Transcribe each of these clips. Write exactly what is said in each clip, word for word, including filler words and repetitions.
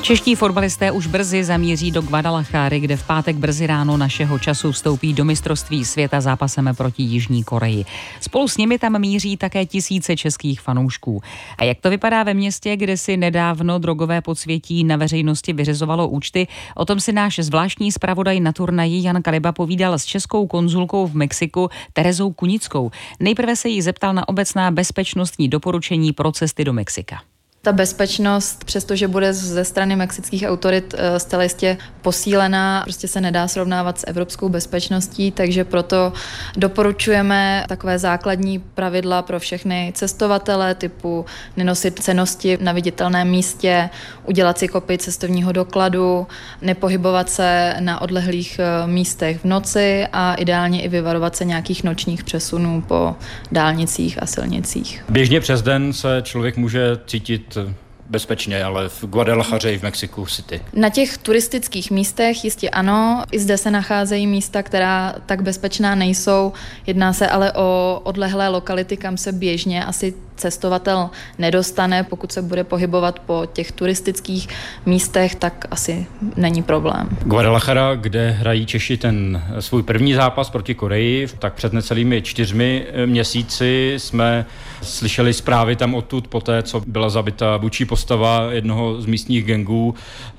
Čeští fotbalisté už brzy zamíří do Guadalajary, kde v pátek brzy ráno našeho času vstoupí do mistrovství světa zápasem proti Jižní Koreji. Spolu s nimi tam míří také tisíce českých fanoušků. A jak to vypadá ve městě, kde si nedávno drogové podsvětí na veřejnosti vyřizovalo účty, o tom si náš zvláštní zpravodaj na turnaji Jan Kaliba povídal s českou konzulkou v Mexiku Terezou Kunickou. Nejprve se jí zeptal na obecná bezpečnostní doporučení pro cesty do Mexika. Ta bezpečnost, přestože bude ze strany mexických autorit zcela jistě posílená, prostě se nedá srovnávat s evropskou bezpečností, takže proto doporučujeme takové základní pravidla pro všechny cestovatele, typu nenosit cennosti na viditelném místě, udělat si kopii cestovního dokladu, nepohybovat se na odlehlých místech v noci a ideálně i vyvarovat se nějakých nočních přesunů po dálnicích a silnicích. Běžně přes den se člověk může cítit bezpečně, ale v Guadalajaře i v Mexiku City. Na těch turistických místech jistě ano, i zde se nacházejí místa, která tak bezpečná nejsou. Jedná se ale o odlehlé lokality, kam se běžně asi cestovatel nedostane. Pokud se bude pohybovat po těch turistických místech, tak asi není problém. Guadalajara, kde hrají Češi ten svůj první zápas proti Koreji, tak před necelými čtyřmi měsíci jsme slyšeli zprávy tam odtud poté, co byla zabita vůdčí postava jednoho z místních gangů,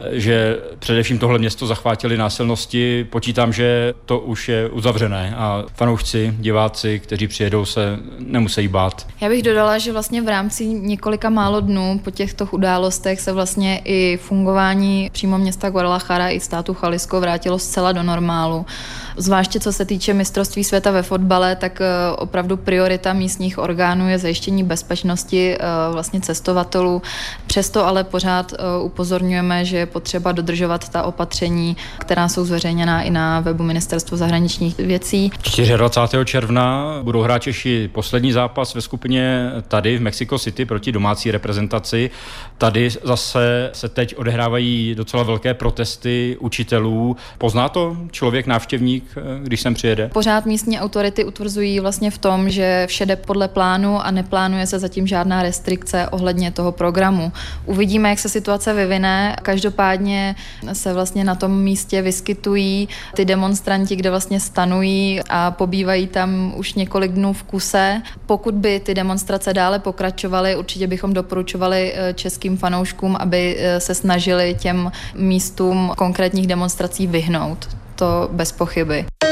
že především tohle město zachvátili násilnosti. Počítám, že to už je uzavřené a fanoušci, diváci, kteří přijedou, se nemusí bát. Já bych dodala, že vlastně v rámci několika málo dnů po těchto událostech se vlastně i fungování přímo města Guadalajara i státu Jalisco vrátilo zcela do normálu. Zvláště co se týče mistrovství světa ve fotbale, tak opravdu priorita místních orgánů je zajištění bezpečnosti vlastně cestovatelů. Přesto ale pořád upozorňujeme, že je potřeba dodržovat ta opatření, která jsou zveřejněná i na webu Ministerstva zahraničních věcí. dvacátého čtvrtého června budou hrát Češi poslední zápas ve skupině tady v Mexico City proti domácí reprezentaci. Tady zase se teď odehrávají docela velké protesty učitelů. Pozná to člověk, návštěvník, když sem přijede? Pořád místní autority utvrzují vlastně v tom, že vše jde podle plánu a neplánuje se zatím žádná restrikce ohledně toho programu. Uvidíme, jak se situace vyvine. Každopádně se vlastně na tom místě vyskytují ty demonstranti, kde vlastně stanují a pobývají tam už několik dnů v kuse. Pokud by ty demonstrace dále pokračovaly, určitě bychom doporučovali českým fanouškům, aby se snažili těm místům konkrétních demonstrací vyhnout. To bez pochyby.